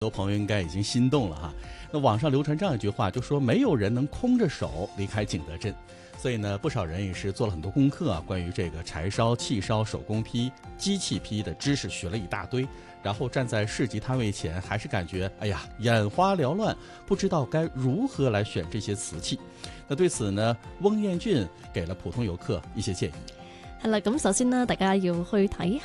很多朋友应该已经心动了哈。那网上流传这样一句话，就说没有人能空着手离开景德镇。所以呢，不少人也是做了很多功课啊，关于这个柴烧、气烧、手工坯、机器坯的知识学了一大堆，然后站在市集摊位前，还是感觉哎呀眼花缭乱，不知道该如何来选这些瓷器。那对此呢，翁彦俊给了普通游客一些建议。 係啦，咁首先呢，大家要去睇